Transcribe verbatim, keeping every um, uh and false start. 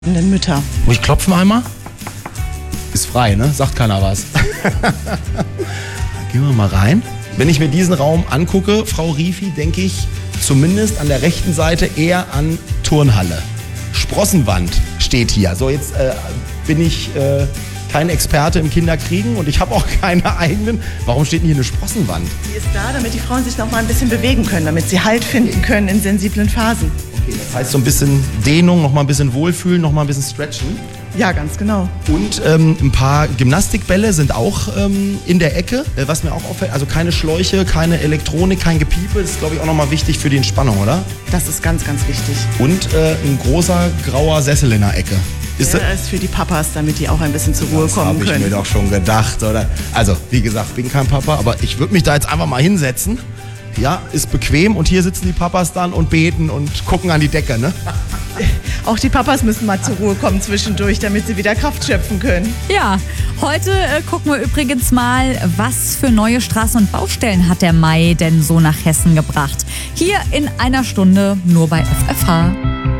Mütter. Muss ich klopfen einmal? Ist frei, ne? Sagt keiner was. Dann gehen wir mal rein. Wenn ich mir diesen Raum angucke, Frau Riefi, denke ich zumindest an der rechten Seite eher an Turnhalle. Sprossenwand steht hier. So, jetzt äh, bin ich äh, kein Experte im Kinderkriegen und ich habe auch keine eigenen. Warum steht denn hier eine Sprossenwand? Die ist da, damit die Frauen sich noch mal ein bisschen bewegen können, damit sie Halt finden können in sensiblen Phasen. Okay, das heißt so ein bisschen Dehnung, noch mal ein bisschen wohlfühlen, noch mal ein bisschen stretchen. Ja, ganz genau. Und ähm, ein paar Gymnastikbälle sind auch ähm, in der Ecke. Äh, was mir auch auffällt, also keine Schläuche, keine Elektronik, kein Gepiepe. Das ist, glaube ich, auch nochmal wichtig für die Entspannung, oder? Das ist ganz, ganz wichtig. Und äh, ein großer grauer Sessel in der Ecke. Ist Der ist für die Papas, damit die auch ein bisschen zur Ruhe das kommen habe ich können. mir doch schon gedacht, oder? Also, wie gesagt, bin kein Papa, aber ich würde mich da jetzt einfach mal hinsetzen. Ja, ist bequem und hier sitzen die Papas dann und beten und gucken an die Decke, ne? Auch die Papas müssen mal zur Ruhe kommen zwischendurch, damit sie wieder Kraft schöpfen können. Ja, heute äh, gucken wir übrigens mal, was für neue Straßen und Baustellen hat der Mai denn so nach Hessen gebracht. Hier in einer Stunde nur bei F F H.